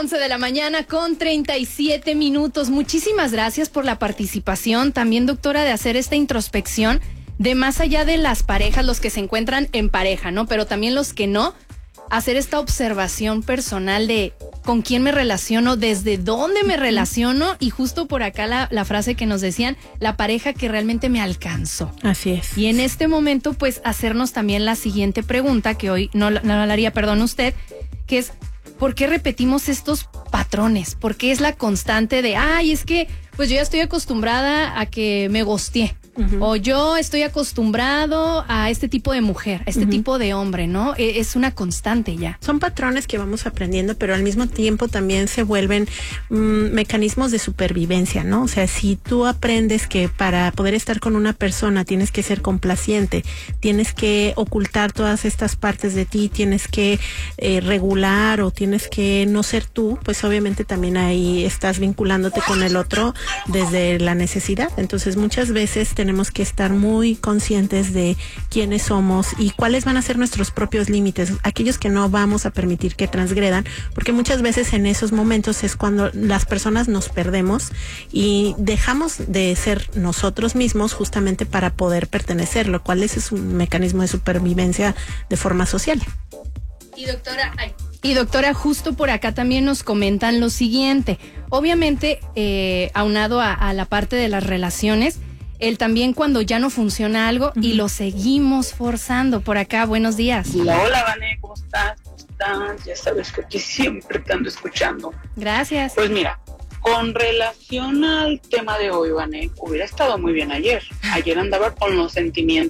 11 de la mañana con 37 minutos. Muchísimas gracias por la participación, también, doctora, de hacer esta introspección de más allá de las parejas, los que se encuentran en pareja, ¿no? Pero también los que no, hacer esta observación personal de con quién me relaciono, desde dónde me relaciono, y justo por acá la frase que nos decían, la pareja que realmente me alcanzó. Así es. Y en este momento, pues, hacernos también la siguiente pregunta, que hoy no la haría, perdón, usted, que es, ¿por qué repetimos estos patrones? ¿Por qué es la constante de, ay, es que pues yo ya estoy acostumbrada a que me gosteé? O yo estoy acostumbrado a este tipo de mujer, a este tipo de hombre, ¿no? Es una constante ya. Son patrones que vamos aprendiendo, pero al mismo tiempo también se vuelven mecanismos de supervivencia, ¿no? O sea, si tú aprendes que para poder estar con una persona tienes que ser complaciente, tienes que ocultar todas estas partes de ti, tienes que regular o tienes que no ser tú, pues obviamente también ahí estás vinculándote con el otro desde la necesidad. Entonces muchas veces tenemos que estar muy conscientes de quiénes somos y cuáles van a ser nuestros propios límites, aquellos que no vamos a permitir que transgredan, porque muchas veces en esos momentos es cuando las personas nos perdemos y dejamos de ser nosotros mismos justamente para poder pertenecer, lo cual es un mecanismo de supervivencia de forma social. Y doctora, justo por acá también nos comentan lo siguiente. Obviamente, aunado a la parte de las relaciones, el también cuando ya no funciona algo y lo seguimos forzando. Por acá, buenos días. Hola, Vané, ¿cómo estás? ¿Cómo estás? Ya sabes que aquí siempre te ando escuchando. Gracias. Pues mira, con relación al tema de hoy, Vané, hubiera estado muy bien ayer. Ayer andaba con los sentimientos